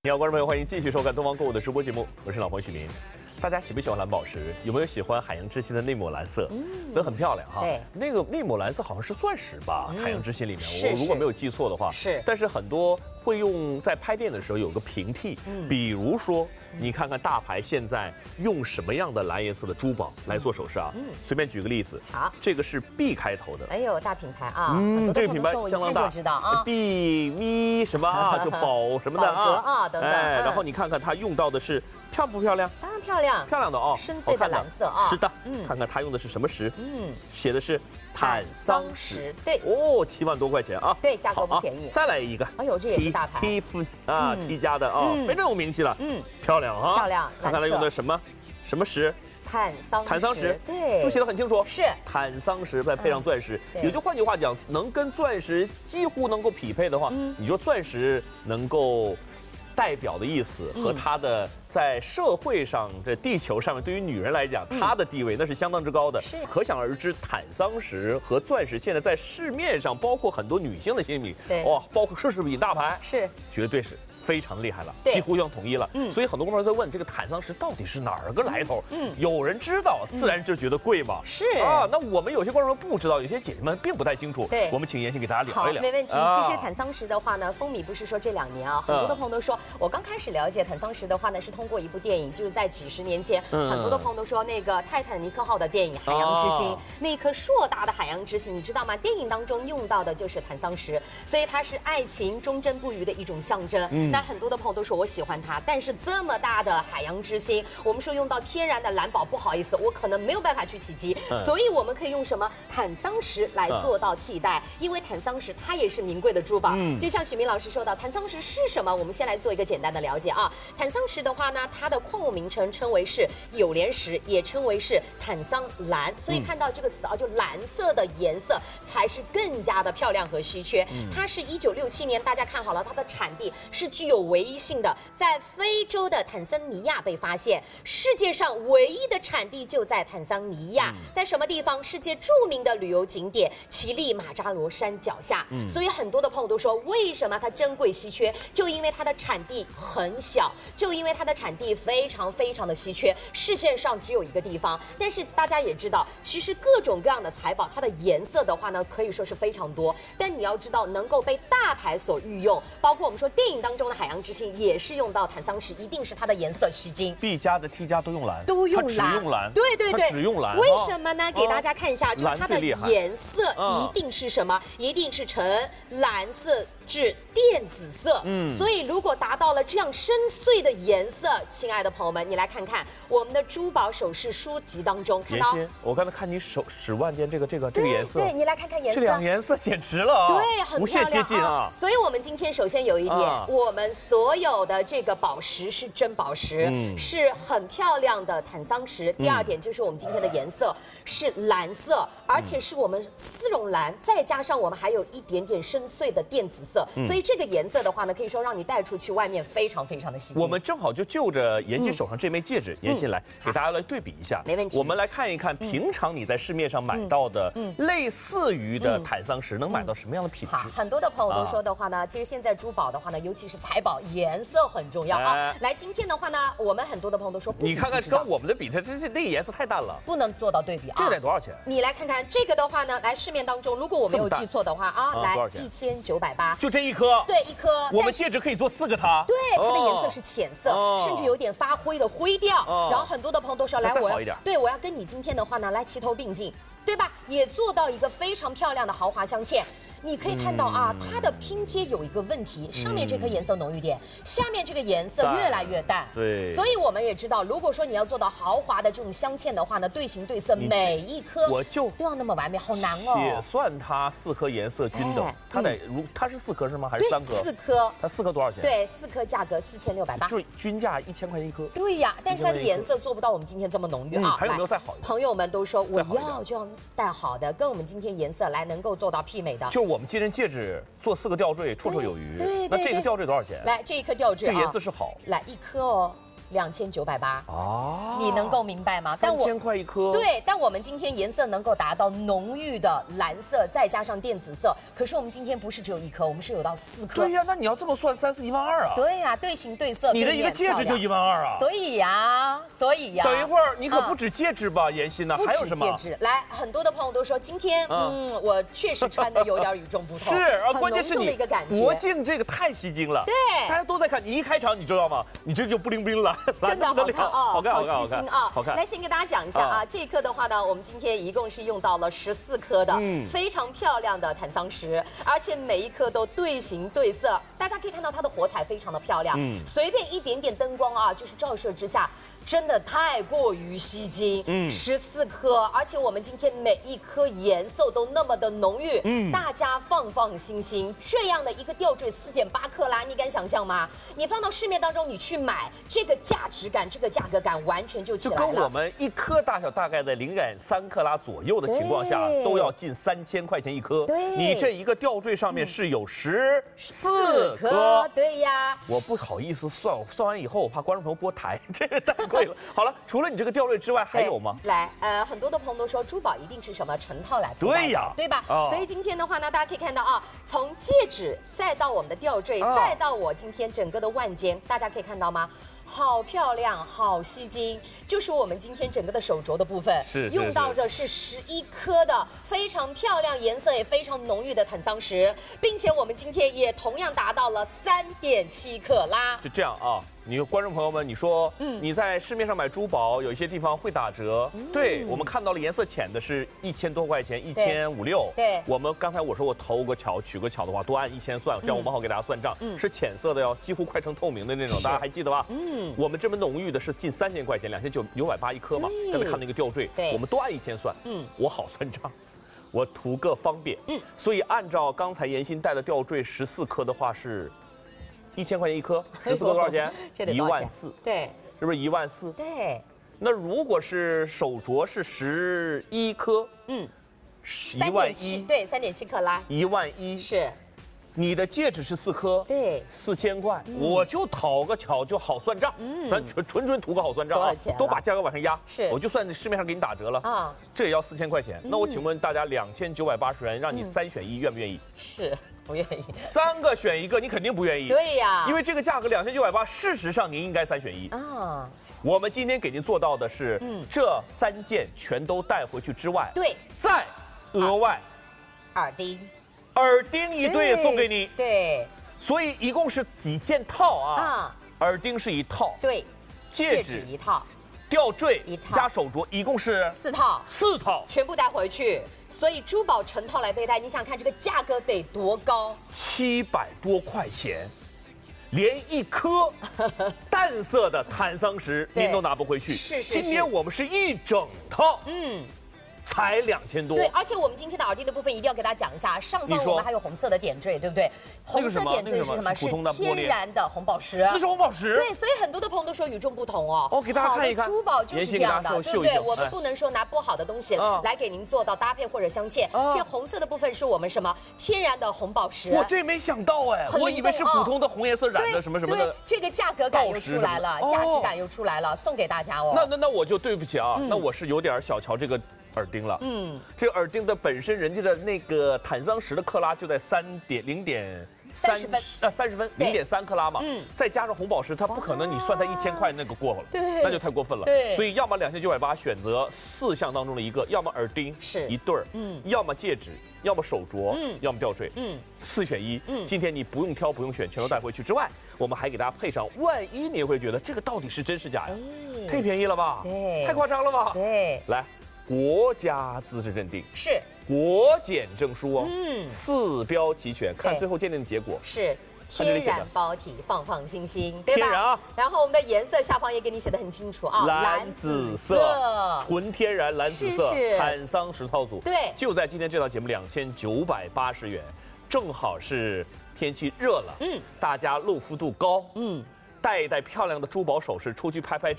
你好，观众朋友，欢迎继续收看东方购物的直播节目，我是老朋友许明。大家喜不喜欢蓝宝石？有没有喜欢海洋之心的那抹蓝色？都很漂亮哈。 对， 那抹蓝色好像是钻石吧？海洋之心里面， 是我如果没有记错的话。 是。 但是很多会用在拍电的时候有个平替，比如说你看看大牌现在用什么样的蓝颜色的珠宝来做首饰啊？随便举个例子， 好， 这个是 B 开头的， 哎呦，大品牌啊， 这个品牌相当大， 就知道啊 ，B 咪什么啊，就宝什么的啊， 等等， 然后你看看它用到的是漂不漂亮？ 当然漂亮， 漂亮的哦， 深邃的蓝色啊， 是的，看看它用的是什么石？写的是坦桑石， 对， 哦，7万多块钱啊， 对，价格不便宜。 再来一个， 哎呦，这也是大牌 ，T 家的啊，非常有名气了，漂亮啊， 漂亮， 看看它用的什么石？ 坦桑石，对， 是不是写的很清楚？ 是坦桑石再配上钻石，也就换句话讲，能跟钻石几乎能够匹配的话，你说钻石能够代表的意思和它的在社会上、这地球上面，对于女人来讲，它的地位那是相当之高的。 是， 可想而知，坦桑石和钻石现在在市面上，包括很多女性的心里，哇，包括奢侈品大牌， 是， 绝对是非常厉害了， 几乎要统一了。所以很多观众在问这个坦桑石到底是哪儿个来头？有人知道，自然就觉得贵嘛。 是啊，那我们有些观众不知道，有些姐姐们并不太清楚。 对， 我们请妍希给大家聊一聊。 没问题。其实坦桑石的话呢，风靡不是说这2年啊，很多的朋友都说，我刚开始了解坦桑石的话呢，是通过一部电影，就是在几10年前，很多的朋友都说那个泰坦尼克号的电影《海洋之心》，那一颗硕大的海洋之心，你知道吗？电影当中用到的就是坦桑石，所以它是爱情忠贞不渝的一种象征。那很多的朋友都说我喜欢它，但是这么大的海洋之心，我们说用到天然的蓝宝，不好意思，我可能没有办法去企及，所以我们可以用什么坦桑石来做到替代，因为坦桑石它也是名贵的珠宝。就像许明老师说到，坦桑石是什么？我们先来做一个简单的了解啊。坦桑石的话呢，它的矿物名称称为是有莲石，也称为是坦桑蓝，所以看到这个词啊，就蓝色的颜色才是更加的漂亮和稀缺。它是1967年，大家看好了，它的产地是具有唯一性的，在非洲的坦桑尼亚被发现，世界上唯一的产地就在坦桑尼亚，在什么地方？世界著名的旅游景点乞力马扎罗山脚下。所以很多的朋友都说，为什么它珍贵稀缺？就因为它的产地很小，就因为它的产地非常非常的稀缺，世界上只有一个地方。但是大家也知道，其实各种各样的财宝，它的颜色的话呢，可以说是非常多。但你要知道，能够被大牌所御用，包括我们说电影当中的海洋之心，也是用到坦桑石，一定是它的颜色吸睛。 B 家的 T 家都用蓝， 都用蓝， 只用蓝， 对对对， 只用蓝。 为什么呢？给大家看一下，就是它的颜色一定是什么？一定是呈蓝色至电紫色。所以如果达到了这样深邃的颜色，亲爱的朋友们，你来看看我们的珠宝首饰书籍当中看到， 我刚才看你使万件这个颜色， 对，你来看看颜色， 这2颜色简直了啊， 对，很无限接近啊。 所以我们今天首先有一点，我们所有的这个宝石是真宝石，是很漂亮的坦桑石。第2点就是我们今天的颜色是蓝色，而且是我们丝绒蓝，再加上我们还有一点点深邃的电紫色，所以这个颜色的话呢，可以说让你带出去外面非常非常的吸睛。 我们正好就着妍希手上这枚戒指，妍希来给大家来对比一下， 没问题。 我们来看一看，平常你在市面上买到的类似于的坦桑石能买到什么样的品质？ 很多的朋友都说的话呢，其实现在珠宝的话呢，尤其是财宝，颜色很重要啊。来，今天的话呢，我们很多的朋友都说， 你看看跟我们的比，这个颜色太淡了， 不能做到对比啊。 这个得多少钱？ 你来看看这个的话呢，来市面当中，如果我没有记错的话啊，来1980， 就这一颗， 对，一颗。 我们戒指可以做4个它， 对，它的颜色是浅色，甚至有点发灰的灰调。然后很多的朋友都说，来，我要跟你今天的话呢，来齐头并进，对吧？也做到一个非常漂亮的豪华镶嵌。你可以看到啊，它的拼接有一个问题，上面这颗颜色浓郁点，下面这个颜色越来越淡。 对， 所以我们也知道，如果说你要做到豪华的这种镶嵌的话呢，对形对色，每一颗都要那么完美，好难哦。 也算它4颗颜色均等，它是4颗是吗？还是3颗？ 对，4颗。 它4颗多少钱？ 对，4颗价格4680， 就是均价1000块钱一颗。 对呀，但是它的颜色做不到我们今天这么浓郁啊。 还有没有再好一点？ 朋友们都说我就要带好的，跟我们今天颜色来能够做到媲美的。 就我们今天戒指做4个吊坠绰绰有余。 对， 那这个吊坠多少钱？ 来，这一颗吊坠， 这颜色是好。 来1颗哦。 2980 啊， 你能够明白吗？但 3000块一颗。 对，但我们今天颜色能够达到浓郁的蓝色，再加上电紫色。可是我们今天不是只有1颗，我们是有到4颗。 对呀，那你要这么算，3、4、1万2啊。 对呀，对形对色， 你的一个戒指就1万2啊。 所以呀，等一会儿你可不止戒指吧，妍希呢？还有什么？ 戒指。来，很多的朋友都说今天，我确实穿的有点与众不同。 是啊，关键是你国境这个太吸睛了。 对， 大家都在看，你一开场你知道吗？你这就不灵不灵了， 真的好看啊，好吸睛啊， 好看。 来，先给大家讲一下啊，这一颗的话呢，我们今天一共是用到了14颗的，非常漂亮的坦桑石，而且每一颗都对形对色，大家可以看到它的火彩非常的漂亮，随便一点点灯光啊，就是照射之下。真的太过于吸睛，14颗，而且我们今天每一颗颜色都那么的浓郁，大家放心，这样的一个吊坠4.8克拉，你敢想象吗？你放到市面当中，你去买，这个价值感、这个价格感完全就起来了。 就跟我们一颗大小大概在0.3克拉左右的情况下，都要近3000块钱一颗。 对， 你这一个吊坠上面是有14 颗，对呀。 我不好意思算完以后，我怕观众朋友拨台，这个太贵了。好了，除了你这个吊坠之外，还有吗？ 来，很多的朋友都说珠宝一定是什么成套来配戴的， 对呀， 对吧？所以今天的话呢，大家可以看到啊，从戒指再到我们的吊坠，再到我今天整个的腕间，大家可以看到吗？好漂亮，好吸睛，就是我们今天整个的手镯的部分，用到的是11颗的非常漂亮、颜色也非常浓郁的坦桑石，并且我们今天也同样达到了3.7克拉。 就这样啊。你观众朋友们，你说，你在市面上买珠宝，有一些地方会打折。对，我们看到了颜色浅的是1000多块钱，1500。 对， 我们刚才我说我投个巧取个巧的话，多按1000算，这样我们好给大家算账。是浅色的哟，几乎快成透明的那种，大家还记得吧？我们这么浓郁的是近3000块钱，2980一颗嘛。刚才看那个吊坠，我们多按1000算。我好算账。我图个方便。所以按照刚才妍希戴的吊坠14颗的话是。1000块钱一颗，14颗多少钱？14000。 对， 是不是14000？ 对。 那如果是手镯是11颗，11000。 对，3.7克拉。 11000。 是。 你的戒指是4颗， 对 ，4000块，我就讨个巧就好算账，咱纯图个好算账啊，都把价格往上压，我就算市面上给你打折了啊，这也要4000块钱。那我请问大家2980元，让你3选1，愿不愿意？ 是。不愿意 ，3个选1个，你肯定不愿意。 对呀， 因为这个价格2980，事实上您应该3选1啊。我们今天给您做到的是，这3件全都带回去之外， 对， 再额外耳钉 1对送给你。 对， 所以一共是几件套啊？耳钉是1套， 对，戒指1套， 吊坠 1套加手镯一共是 4套 ，4套全部带回去。所以珠宝成套来佩戴，你想看这个价格得多高 ？700多块钱，连一颗淡色的坦桑石您都拿不回去。 是。 今天我们是一整套，才2000多。 对，而且我们今天的耳钉的部分一定要给大家讲一下，上方我们还有红色的点缀，对不对？红色点缀是什么？是天然的红宝石。 那是红宝石。 对，所以很多的朋友都说与众不同哦。 给大家看一看， 好的珠宝就是这样的，对不对？我们不能说拿不好的东西来给您做到搭配或者镶嵌。这红色的部分是我们什么天然的红宝石。 我这没想到哎，我以为是普通的红颜色染的什么什么的。 这个价格感又出来了，价值感又出来了，送给大家哦。 那我就对不起啊，那我是有点小瞧这个。耳钉了，这个耳钉的本身人家的那个坦桑石的克拉就在0.30分0.3克拉嘛，再加上红宝石，它不可能你算它1000块那个过了，那就太过分了。所以要么2980选择4项当中的一个，要么耳钉是1对儿，要么戒指，要么手镯，要么吊坠，4选1。今天你不用挑不用选，全都带回去之外，我们还给大家配上，万一你会觉得这个到底是真是假呀？太便宜了吧？ 对， 太夸张了吧？ 对， 来。国家资质认定是国检证书哦，4标齐全，看最后鉴定的结果是天然包体，放心，对吧？天然啊。然后我们的颜色下方也给你写得很清楚啊， 蓝紫色，纯天然蓝紫色，坦桑石套组。 对， 就在今天这档节目2980元，正好是天气热了，大家露肤度高，戴一戴漂亮的珠宝首饰出去拍拍。